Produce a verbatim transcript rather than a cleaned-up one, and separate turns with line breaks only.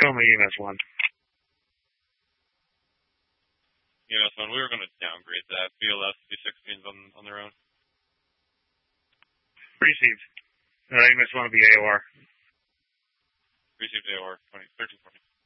show me E M S one.
E M S one, we were going to downgrade that. B L S, B sixteens on, on their own.
Received. Uh, E M S one will be A O R.
Received A O R, twenty, thirteen twenty.